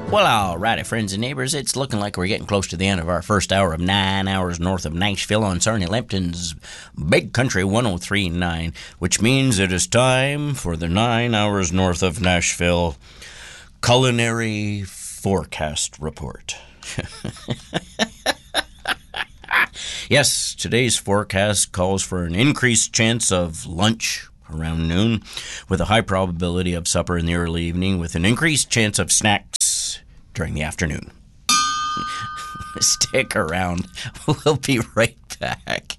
Well, alrighty, friends and neighbors, it's looking like we're getting close to the end of our first hour of 9 hours north of Nashville on Sarnia Lambton's Big Country 103.9, which means it is time for the 9 hours north of Nashville culinary forecast report. Yes, today's forecast calls for an increased chance of lunch around noon, with a high probability of supper in the early evening, with an increased chance of snacks during the afternoon. Stick around. We'll be right back.